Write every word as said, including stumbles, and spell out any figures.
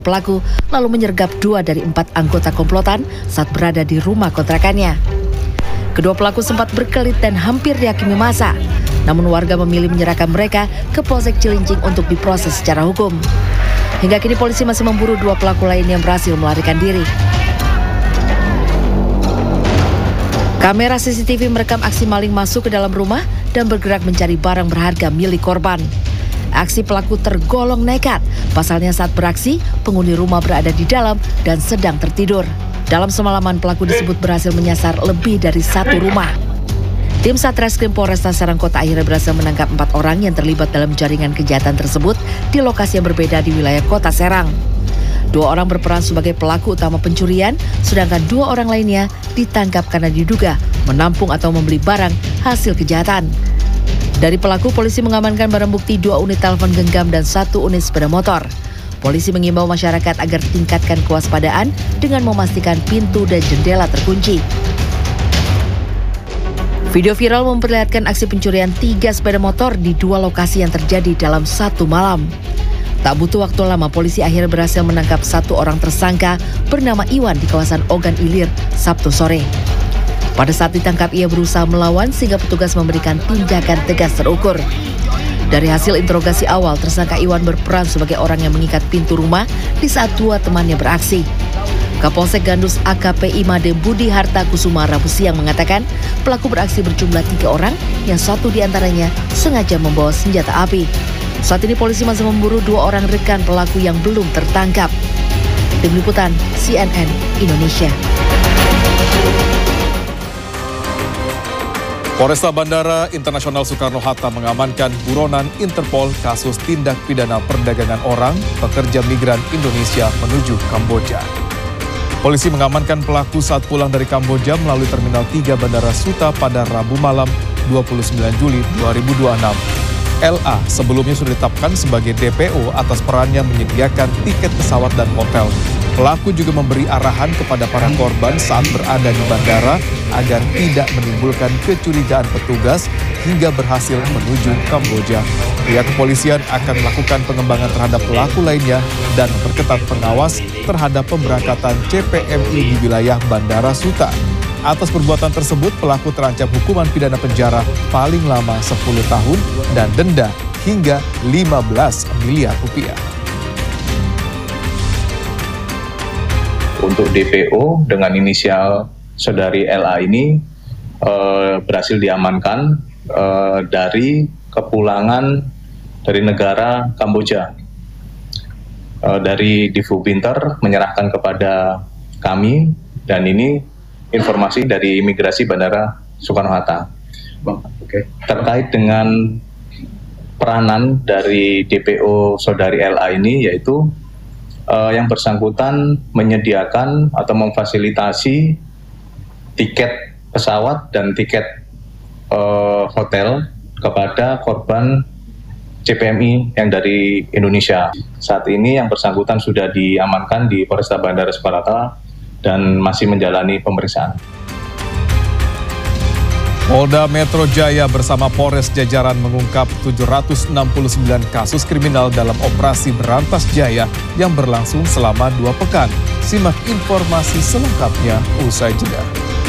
Pelaku lalu menyergap dua dari empat anggota komplotan saat berada di rumah kontrakannya. Kedua pelaku sempat berkelit dan hampir dihakimi massa. Namun warga memilih menyerahkan mereka ke Polsek Cilincing untuk diproses secara hukum. Hingga kini polisi masih memburu dua pelaku lain yang berhasil melarikan diri. Kamera C C T V merekam aksi maling masuk ke dalam rumah dan bergerak mencari barang berharga milik korban. Aksi pelaku tergolong nekat. Pasalnya saat beraksi, penghuni rumah berada di dalam dan sedang tertidur. Dalam semalaman pelaku disebut berhasil menyasar lebih dari satu rumah. Tim Satreskrim Polresta Serang Kota akhirnya berhasil menangkap empat orang yang terlibat dalam jaringan kejahatan tersebut di lokasi yang berbeda di wilayah Kota Serang. Dua orang berperan sebagai pelaku utama pencurian, sedangkan dua orang lainnya ditangkap karena diduga menampung atau membeli barang hasil kejahatan. Dari pelaku, polisi mengamankan barang bukti dua unit telepon genggam dan satu unit sepeda motor. Polisi mengimbau masyarakat agar tingkatkan kewaspadaan dengan memastikan pintu dan jendela terkunci. Video viral memperlihatkan aksi pencurian tiga sepeda motor di dua lokasi yang terjadi dalam satu malam. Tak butuh waktu lama, polisi akhirnya berhasil menangkap satu orang tersangka bernama Iwan di kawasan Ogan Ilir, Sabtu sore. Pada saat ditangkap, ia berusaha melawan sehingga petugas memberikan tindakan tegas terukur. Dari hasil interogasi awal, tersangka Iwan berperan sebagai orang yang mengikat pintu rumah di saat dua temannya beraksi. Kapolsek Gandus A K P Imade Budi Harta Kusuma Rabu siang mengatakan pelaku beraksi berjumlah tiga orang yang satu diantaranya sengaja membawa senjata api. Saat ini polisi masih memburu dua orang rekan pelaku yang belum tertangkap. Tim Liputan C N N Indonesia. Polresta Bandara Internasional Soekarno-Hatta mengamankan buronan Interpol kasus tindak pidana perdagangan orang pekerja migran Indonesia menuju Kamboja. Polisi mengamankan pelaku saat pulang dari Kamboja melalui Terminal tiga Bandara Suta pada Rabu malam dua puluh sembilan Juli dua ribu dua puluh enam. L A sebelumnya sudah ditetapkan sebagai D P O atas perannya menyediakan tiket pesawat dan hotel. Pelaku juga memberi arahan kepada para korban saat berada di bandara agar tidak menimbulkan kecurigaan petugas hingga berhasil menuju Kamboja. Pihak kepolisian akan melakukan pengembangan terhadap pelaku lainnya dan memperketat pengawas terhadap pemberangkatan C P M I di wilayah Bandara Suta. Atas perbuatan tersebut, pelaku terancam hukuman pidana penjara paling lama sepuluh tahun dan denda hingga lima belas miliar rupiah. Untuk D P O dengan inisial saudari L A ini eh, berhasil diamankan eh, dari kepulangan dari negara Kamboja. Eh, dari Divu Binter menyerahkan kepada kami dan ini informasi dari Imigrasi Bandara Soekarno-Hatta. Okay. Terkait dengan peranan dari D P O saudari L A ini yaitu Uh, yang bersangkutan menyediakan atau memfasilitasi tiket pesawat dan tiket uh, hotel kepada korban C P M I yang dari Indonesia. Saat ini yang bersangkutan sudah diamankan di Polresta Bandara Soekarno-Hatta dan masih menjalani pemeriksaan. Polda Metro Jaya bersama Polres jajaran mengungkap tujuh ratus enam puluh sembilan kasus kriminal dalam operasi Berantas Jaya yang berlangsung selama dua pekan. Simak informasi selengkapnya usai jeda.